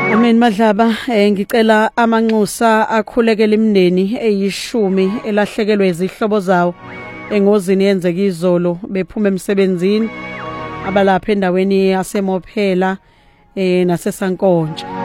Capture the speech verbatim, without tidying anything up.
Amen Madlaba, eh, ngicela amanxusa akhulekela imindeni eyishumi elahlekelwe izihlobo zawo engozini yenzeka izolo bephuma emsebenzini abalapha endaweni yaseMophela eh naseSankonja.